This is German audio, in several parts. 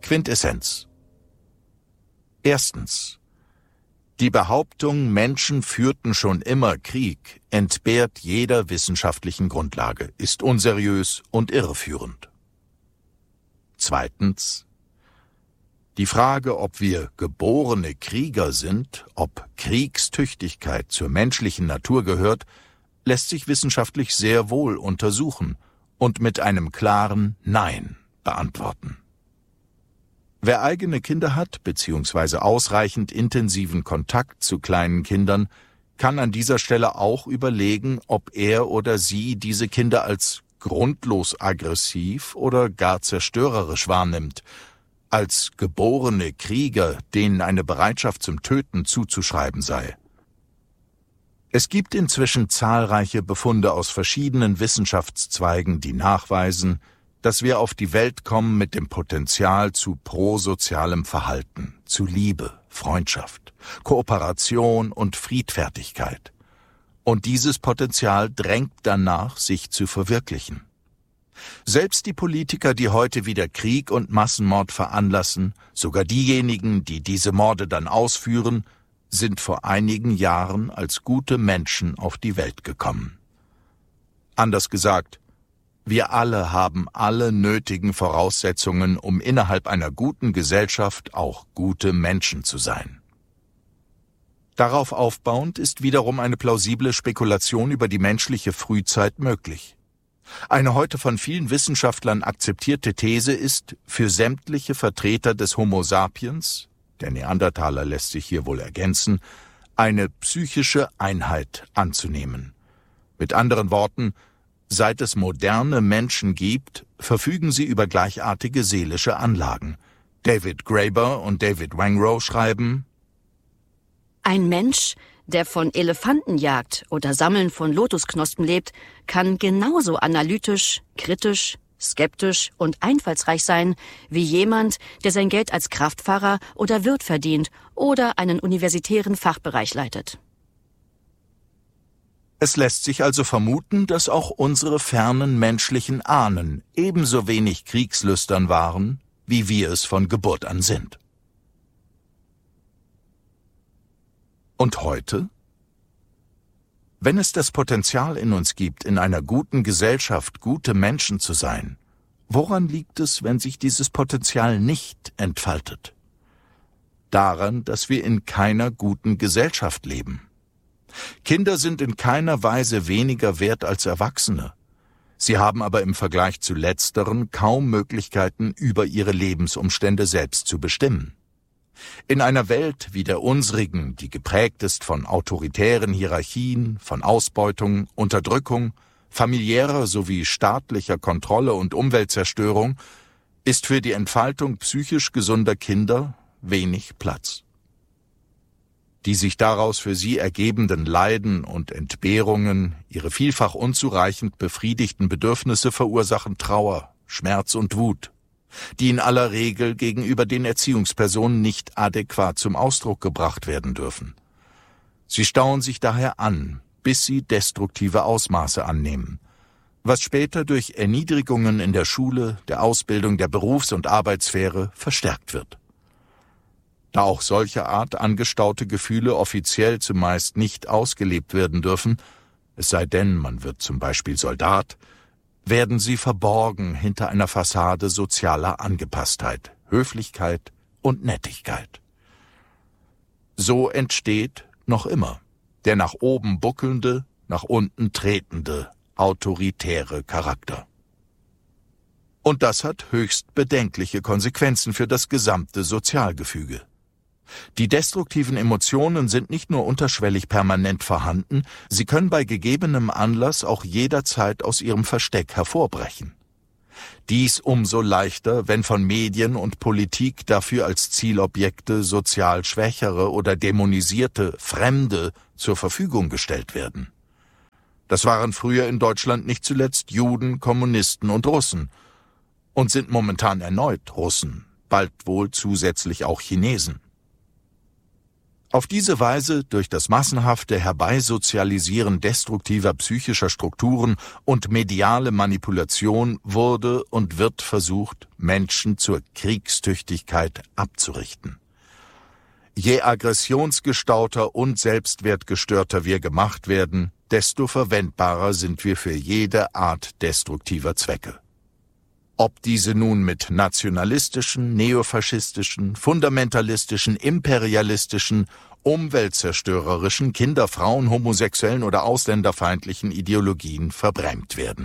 Quintessenz. Erstens. Die Behauptung, Menschen führten schon immer Krieg, entbehrt jeder wissenschaftlichen Grundlage, ist unseriös und irreführend. Zweitens. Die Frage, ob wir geborene Krieger sind, ob Kriegstüchtigkeit zur menschlichen Natur gehört, lässt sich wissenschaftlich sehr wohl untersuchen und mit einem klaren Nein beantworten. Wer eigene Kinder hat bzw. ausreichend intensiven Kontakt zu kleinen Kindern, kann an dieser Stelle auch überlegen, ob er oder sie diese Kinder als grundlos aggressiv oder gar zerstörerisch wahrnimmt, als geborene Krieger, denen eine Bereitschaft zum Töten zuzuschreiben sei. Es gibt inzwischen zahlreiche Befunde aus verschiedenen Wissenschaftszweigen, die nachweisen, dass wir auf die Welt kommen mit dem Potenzial zu prosozialem Verhalten, zu Liebe, Freundschaft, Kooperation und Friedfertigkeit. Und dieses Potenzial drängt danach, sich zu verwirklichen. Selbst die Politiker, die heute wieder Krieg und Massenmord veranlassen, sogar diejenigen, die diese Morde dann ausführen, sind vor einigen Jahren als gute Menschen auf die Welt gekommen. Anders gesagt, wir alle haben alle nötigen Voraussetzungen, um innerhalb einer guten Gesellschaft auch gute Menschen zu sein. Darauf aufbauend ist wiederum eine plausible Spekulation über die menschliche Frühzeit möglich. Eine heute von vielen Wissenschaftlern akzeptierte These ist, für sämtliche Vertreter des Homo sapiens, der Neandertaler lässt sich hier wohl ergänzen, eine psychische Einheit anzunehmen. Mit anderen Worten, seit es moderne Menschen gibt, verfügen sie über gleichartige seelische Anlagen. David Graeber und David Wengrow schreiben: Ein Mensch, der von Elefantenjagd oder Sammeln von Lotusknospen lebt, kann genauso analytisch, kritisch, skeptisch und einfallsreich sein wie jemand, der sein Geld als Kraftfahrer oder Wirt verdient oder einen universitären Fachbereich leitet. Es lässt sich also vermuten, dass auch unsere fernen menschlichen Ahnen ebenso wenig kriegslüstern waren, wie wir es von Geburt an sind. Und heute? Wenn es das Potenzial in uns gibt, in einer guten Gesellschaft gute Menschen zu sein, woran liegt es, wenn sich dieses Potenzial nicht entfaltet? Daran, dass wir in keiner guten Gesellschaft leben. Kinder sind in keiner Weise weniger wert als Erwachsene. Sie haben aber im Vergleich zu Letzteren kaum Möglichkeiten, über ihre Lebensumstände selbst zu bestimmen. In einer Welt wie der unsrigen, die geprägt ist von autoritären Hierarchien, von Ausbeutung, Unterdrückung, familiärer sowie staatlicher Kontrolle und Umweltzerstörung, ist für die Entfaltung psychisch gesunder Kinder wenig Platz. Die sich daraus für sie ergebenden Leiden und Entbehrungen, ihre vielfach unzureichend befriedigten Bedürfnisse verursachen Trauer, Schmerz und Wut, die in aller Regel gegenüber den Erziehungspersonen nicht adäquat zum Ausdruck gebracht werden dürfen. Sie stauen sich daher an, bis sie destruktive Ausmaße annehmen, was später durch Erniedrigungen in der Schule, der Ausbildung, der Berufs- und Arbeitssphäre verstärkt wird. Da auch solcher Art angestaute Gefühle offiziell zumeist nicht ausgelebt werden dürfen, es sei denn, man wird zum Beispiel Soldat, werden sie verborgen hinter einer Fassade sozialer Angepasstheit, Höflichkeit und Nettigkeit. So entsteht noch immer der nach oben buckelnde, nach unten tretende, autoritäre Charakter. Und das hat höchst bedenkliche Konsequenzen für das gesamte Sozialgefüge. Die destruktiven Emotionen sind nicht nur unterschwellig permanent vorhanden, sie können bei gegebenem Anlass auch jederzeit aus ihrem Versteck hervorbrechen. Dies umso leichter, wenn von Medien und Politik dafür als Zielobjekte sozial Schwächere oder dämonisierte Fremde zur Verfügung gestellt werden. Das waren früher in Deutschland nicht zuletzt Juden, Kommunisten und Russen und sind momentan erneut Russen, bald wohl zusätzlich auch Chinesen. Auf diese Weise, durch das massenhafte Herbeisozialisieren destruktiver psychischer Strukturen und mediale Manipulation wurde und wird versucht, Menschen zur Kriegstüchtigkeit abzurichten. Je aggressionsgestauter und selbstwertgestörter wir gemacht werden, desto verwendbarer sind wir für jede Art destruktiver Zwecke. Ob diese nun mit nationalistischen, neofaschistischen, fundamentalistischen, imperialistischen, umweltzerstörerischen, Kinder-, Frauen-, homosexuellen oder ausländerfeindlichen Ideologien verbrämt werden.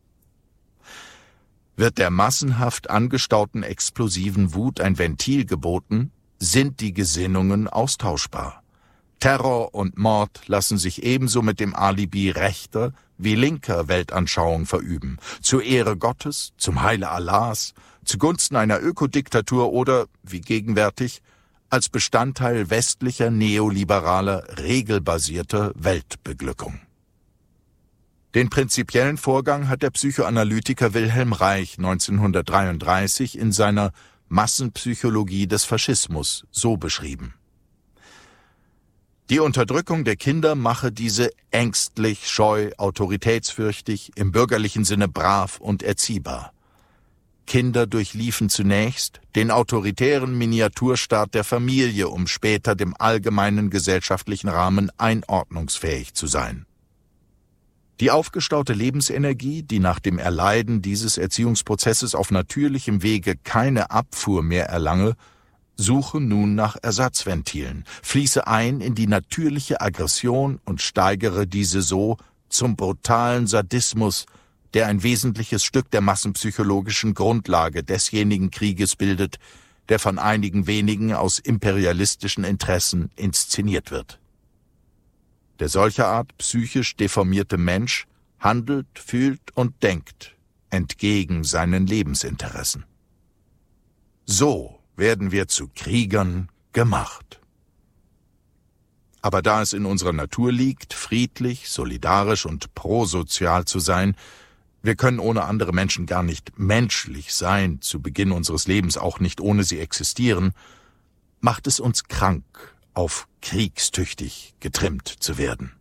Wird der massenhaft angestauten explosiven Wut ein Ventil geboten, sind die Gesinnungen austauschbar. Terror und Mord lassen sich ebenso mit dem Alibi rechter wie linker Weltanschauung verüben, zur Ehre Gottes, zum Heile Allahs, zugunsten einer Ökodiktatur oder, wie gegenwärtig, als Bestandteil westlicher neoliberaler, regelbasierter Weltbeglückung. Den prinzipiellen Vorgang hat der Psychoanalytiker Wilhelm Reich 1933 in seiner Massenpsychologie des Faschismus so beschrieben: Die Unterdrückung der Kinder mache diese ängstlich, scheu, autoritätsfürchtig, im bürgerlichen Sinne brav und erziehbar. Kinder durchliefen zunächst den autoritären Miniaturstaat der Familie, um später dem allgemeinen gesellschaftlichen Rahmen einordnungsfähig zu sein. Die aufgestaute Lebensenergie, die nach dem Erleiden dieses Erziehungsprozesses auf natürlichem Wege keine Abfuhr mehr erlange, suche nun nach Ersatzventilen, fließe ein in die natürliche Aggression und steigere diese so zum brutalen Sadismus, der ein wesentliches Stück der massenpsychologischen Grundlage desjenigen Krieges bildet, der von einigen wenigen aus imperialistischen Interessen inszeniert wird. Der solcherart psychisch deformierte Mensch handelt, fühlt und denkt entgegen seinen Lebensinteressen. So werden wir zu Kriegern gemacht. Aber da es in unserer Natur liegt, friedlich, solidarisch und prosozial zu sein, wir können ohne andere Menschen gar nicht menschlich sein, zu Beginn unseres Lebens auch nicht ohne sie existieren, macht es uns krank, auf kriegstüchtig getrimmt zu werden.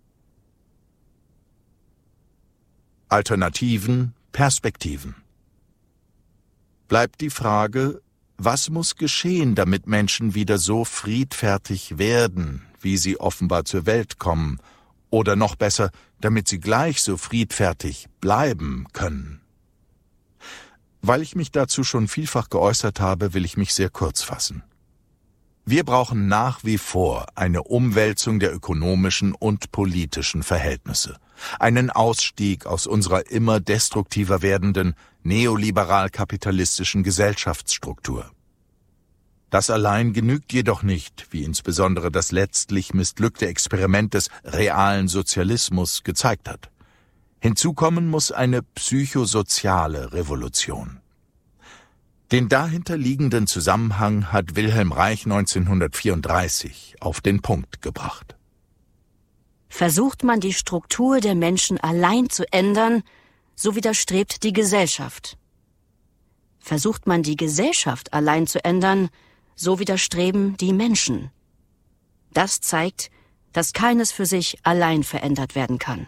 Alternativen, Perspektiven. Bleibt die Frage, was muss geschehen, damit Menschen wieder so friedfertig werden, wie sie offenbar zur Welt kommen, oder noch besser, damit sie gleich so friedfertig bleiben können? Weil ich mich dazu schon vielfach geäußert habe, will ich mich sehr kurz fassen. Wir brauchen nach wie vor eine Umwälzung der ökonomischen und politischen Verhältnisse, einen Ausstieg aus unserer immer destruktiver werdenden neoliberal-kapitalistischen Gesellschaftsstruktur. Das allein genügt jedoch nicht, wie insbesondere das letztlich missglückte Experiment des realen Sozialismus gezeigt hat. Hinzu kommen muss eine psychosoziale Revolution. Den dahinter liegenden Zusammenhang hat Wilhelm Reich 1934 auf den Punkt gebracht. Versucht man die Struktur der Menschen allein zu ändern, so widerstrebt die Gesellschaft. Versucht man die Gesellschaft allein zu ändern, so widerstreben die Menschen. Das zeigt, dass keines für sich allein verändert werden kann.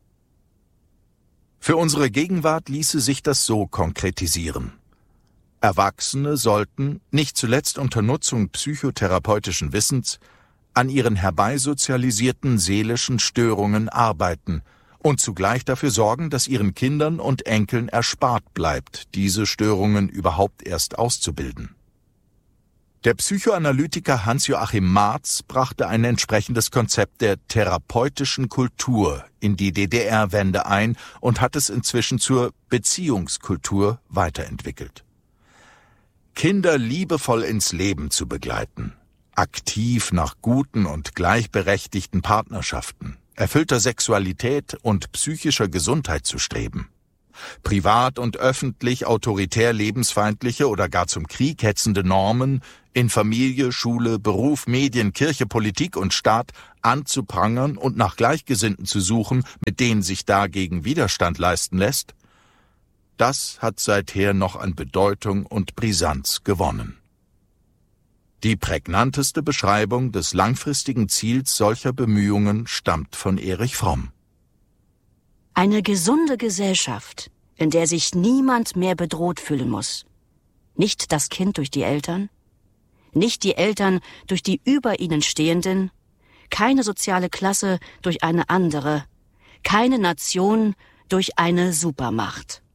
Für unsere Gegenwart ließe sich das so konkretisieren. Erwachsene sollten, nicht zuletzt unter Nutzung psychotherapeutischen Wissens, an ihren herbeisozialisierten seelischen Störungen arbeiten und zugleich dafür sorgen, dass ihren Kindern und Enkeln erspart bleibt, diese Störungen überhaupt erst auszubilden. Der Psychoanalytiker Hans-Joachim Marz brachte ein entsprechendes Konzept der therapeutischen Kultur in die DDR-Wende ein und hat es inzwischen zur Beziehungskultur weiterentwickelt. Kinder liebevoll ins Leben zu begleiten, aktiv nach guten und gleichberechtigten Partnerschaften, erfüllter Sexualität und psychischer Gesundheit zu streben, privat und öffentlich autoritär lebensfeindliche oder gar zum Krieg hetzende Normen in Familie, Schule, Beruf, Medien, Kirche, Politik und Staat anzuprangern und nach Gleichgesinnten zu suchen, mit denen sich dagegen Widerstand leisten lässt, das hat seither noch an Bedeutung und Brisanz gewonnen. Die prägnanteste Beschreibung des langfristigen Ziels solcher Bemühungen stammt von Erich Fromm. Eine gesunde Gesellschaft, in der sich niemand mehr bedroht fühlen muss. Nicht das Kind durch die Eltern, nicht die Eltern durch die über ihnen Stehenden, keine soziale Klasse durch eine andere, keine Nation durch eine Supermacht.